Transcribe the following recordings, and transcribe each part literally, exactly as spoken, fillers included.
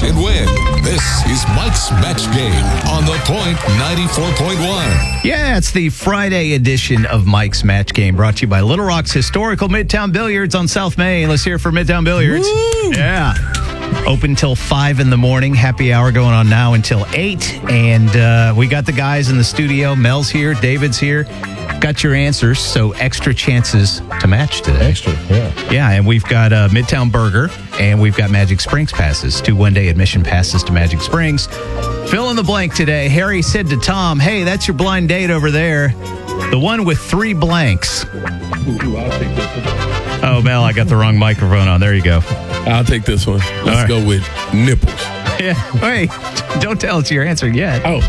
match and win. This is Mike's Match Game on The Point ninety-four point one. Yeah, it's the Friday edition of Mike's Match Game, brought to you by Little Rock's historical Midtown Billiards on South Main. Let's hear it for Midtown Billiards. Woo! Yeah. Open till five in the morning. Happy hour going on now until eight. And uh, we got the guys in the studio. Mel's here. David's here. Got your answers, so extra chances to match today. Extra, yeah. Yeah, and we've got uh, Midtown Burger, and we've got Magic Springs passes, two one-day admission passes to Magic Springs. Fill in the blank today. Harry said to Tom, hey, that's your blind date over there. The one with three blanks. Ooh, I'll take this one. Oh, Mel, I got the wrong microphone on. There you go. I'll take this one. Let's right. go with nipples. Yeah, wait, don't tell us your answer yet. Oh.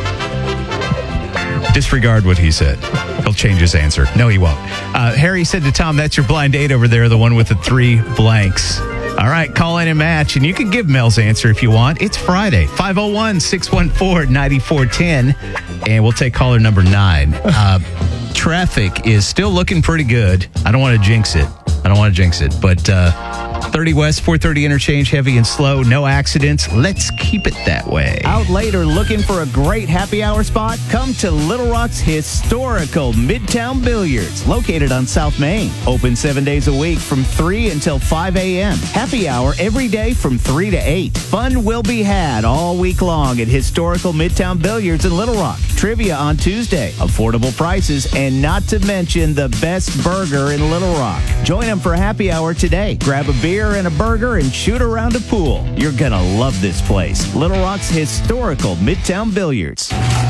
Disregard what he said. He'll change his answer. No, he won't. Uh, Harry said to Tom, that's your blind date over there, the one with the three blanks. All right, call in and match, and you can give Mel's answer if you want. It's Friday, five oh one, six one four, nine four one oh, and we'll take caller number nine. Uh, traffic is still looking pretty good. I don't want to jinx it. I don't want to jinx it, but uh, thirty West, four thirty interchange, heavy and slow, no accidents. Let's keep it that way. Out later looking for a great happy hour spot? Come to Little Rock's historical Midtown Billiards, located on South Main. Open seven days a week from three until five a.m. Happy hour every day from three to eight. Fun will be had all week long at historical Midtown Billiards in Little Rock. Trivia on Tuesday, affordable prices, and not to mention the best burger in Little Rock. Join them for happy hour today. Grab a beer and a burger and shoot around a pool. You're gonna love this place. Little Rock's historical Midtown Billiards.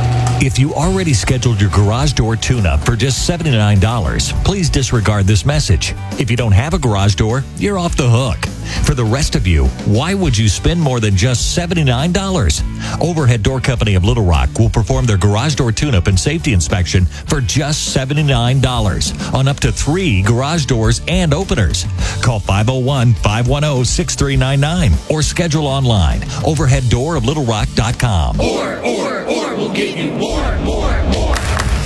If you already scheduled your garage door tune-up for just seventy-nine dollars, please disregard this message. If you don't have a garage door, you're off the hook. For the rest of you, why would you spend more than just seventy-nine dollars? Overhead Door Company of Little Rock will perform their garage door tune-up and safety inspection for just seventy-nine dollars on up to three garage doors and openers. Call five oh one, five one oh, six three nine nine or schedule online, overhead door of little rock dot com. Or, or, or we'll get you more, more, more.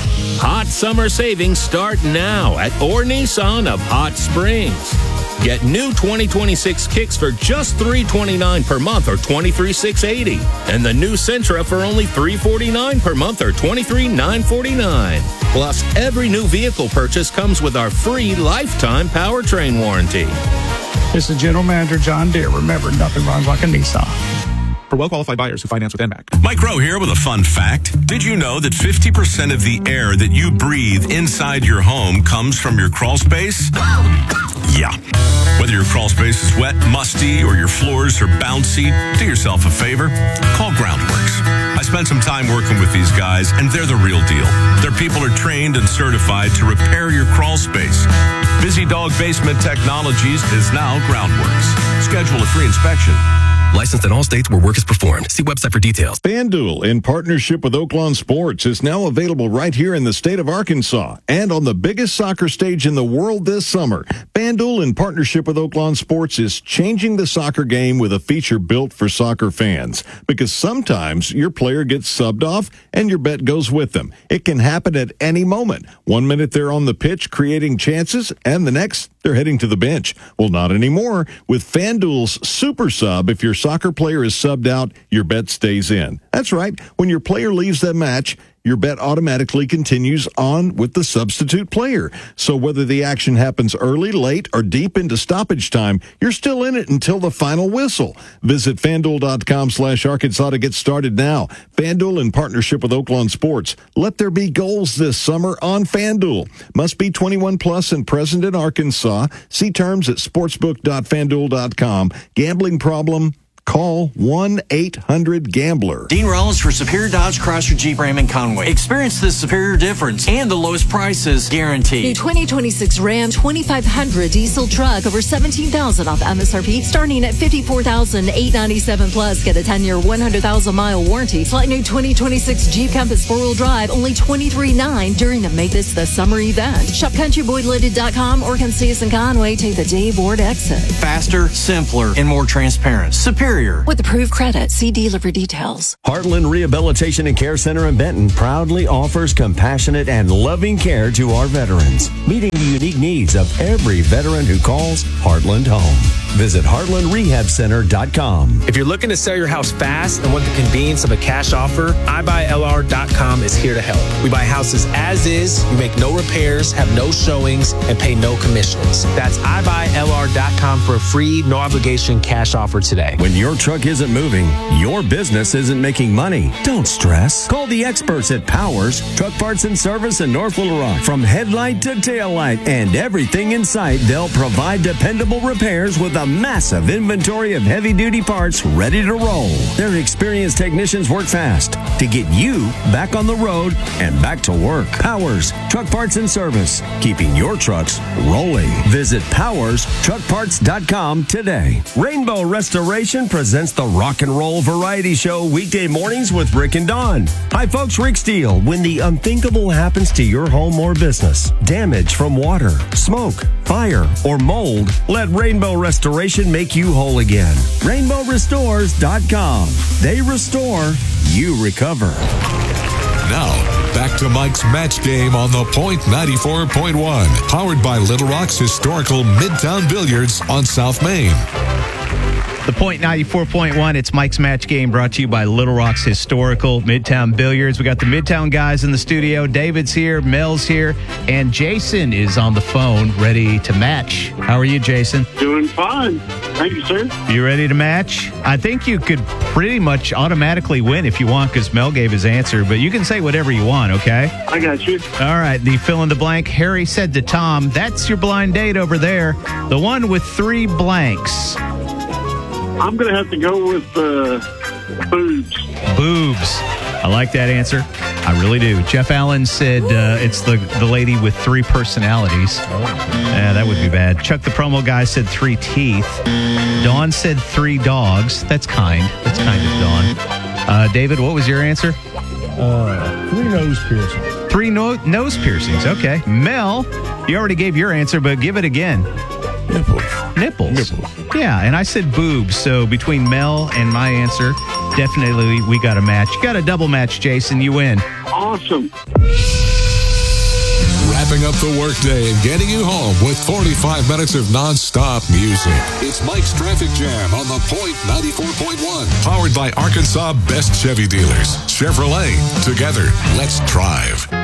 Hot summer savings start now at Or Nissan of Hot Springs. Get new twenty twenty-six Kicks for just three hundred twenty-nine dollars per month or twenty-three thousand six hundred eighty dollars. And the new Sentra for only three hundred forty-nine dollars per month or twenty-three thousand nine hundred forty-nine dollars. Plus, every new vehicle purchase comes with our free lifetime powertrain warranty. This is General Manager John Deere. Remember, nothing runs like a Nissan. For well-qualified buyers who finance with N M A C. Mike Rowe here with a fun fact. Did you know that fifty percent of the air that you breathe inside your home comes from your crawl space? Yeah. Whether your crawl space is wet, musty, or your floors are bouncy, do yourself a favor. Call Groundworks. I spent some time working with these guys, and they're the real deal. Their people are trained and certified to repair your crawl space. Busy Dog Basement Technologies is now Groundworks. Schedule a free inspection. Licensed in all states where work is performed. See website for details. FanDuel, in partnership with Oaklawn Sports, is now available right here in the state of Arkansas and on the biggest soccer stage in the world this summer. FanDuel, in partnership with Oaklawn Sports, is changing the soccer game with a feature built for soccer fans. Because sometimes your player gets subbed off and your bet goes with them. It can happen at any moment. One minute they're on the pitch creating chances, and the next they're heading to the bench. Well, not anymore. With FanDuel's Super Sub, if your soccer player is subbed out, your bet stays in. That's right. When your player leaves the match, your bet automatically continues on with the substitute player. So whether the action happens early, late, or deep into stoppage time, you're still in it until the final whistle. Visit FanDuel.com slash Arkansas to get started now. FanDuel, in partnership with Oaklawn Sports. Let there be goals this summer on FanDuel. Must be twenty-one plus and present in Arkansas. See terms at sportsbook dot fanduel dot com. Gambling problem? Call one eight hundred gambler. Dean Rollins for Superior Dodge Chrysler Jeep Ram in Conway. Experience the superior difference and the lowest prices guaranteed. New twenty twenty-six Ram twenty-five hundred diesel truck over seventeen thousand dollars off M S R P, starting at fifty-four thousand eight hundred ninety-seven dollars plus. Get a ten-year, one hundred thousand mile warranty. Select new twenty twenty-six Jeep Compass four-wheel drive, only twenty-three thousand nine hundred during the Make This the Summer event. Shop country boy limited dot com or come see us in Conway. Take the Dave Ward exit. Faster, simpler, and more transparent. Superior. With approved credit, see dealer for details. Heartland Rehabilitation and Care Center in Benton proudly offers compassionate and loving care to our veterans, meeting the unique needs of every veteran who calls Heartland home. Visit heartland rehab center dot com. If you're looking to sell your house fast and want the convenience of a cash offer, i buy L R dot com is here to help. We buy houses as is, you make no repairs, have no showings, and pay no commissions. That's i buy L R dot com for a free, no obligation cash offer today. When your truck isn't moving, your business isn't making money, don't stress. Call the experts at Powers Truck Parts and Service in North Little Rock. From headlight to tail light and everything in sight, they'll provide dependable repairs with a massive inventory of heavy-duty parts ready to roll. Their experienced technicians work fast to get you back on the road and back to work. Powers Truck Parts and Service, keeping your trucks rolling. Visit powers truck parts dot com today. Rainbow Restoration presents the Rock and Roll Variety Show weekday mornings with Rick and Dawn. Hi folks, Rick Steele. When the unthinkable happens to your home or business, damage from water, smoke, fire, or mold, let Rainbow Restoration make you whole again. rainbow restores dot com. They restore, you recover. Now, back to Mike's Match Game on the Point ninety-four point one. Powered by Little Rock's historical Midtown Billiards on South Main. The Point ninety-four point one, it's Mike's Match Game, brought to you by Little Rock's historical Midtown Billiards. We got the Midtown guys in the studio. David's here, Mel's here, and Jason is on the phone, ready to match. How are you, Jason? Doing fine. Thank you, sir. You ready to match? I think you could pretty much automatically win if you want, because Mel gave his answer, but you can say whatever you want, okay? I got you. All right, the fill in the blank. Harry said to Tom, that's your blind date over there, the one with three blanks. I'm going to have to go with uh, boobs. Boobs. I like that answer. I really do. Jeff Allen said uh, it's the, the lady with three personalities. Oh. Yeah, that would be bad. Chuck the promo guy said three teeth. Dawn said three dogs. That's kind. That's kind of Dawn. Uh, David, what was your answer? Uh, three nose piercings. Three no- nose piercings. Okay. Mel, you already gave your answer, but give it again. Nipples. Nipples. Nipples. Yeah, and I said boobs. So between Mel and my answer, definitely we got a match. You got a double match, Jason. You win. Awesome. Wrapping up the workday and getting you home with forty-five minutes of non-stop music. It's Mike's Traffic Jam on the Point ninety-four point one. Powered by Arkansas Best Chevy Dealers. Chevrolet. Together, let's drive.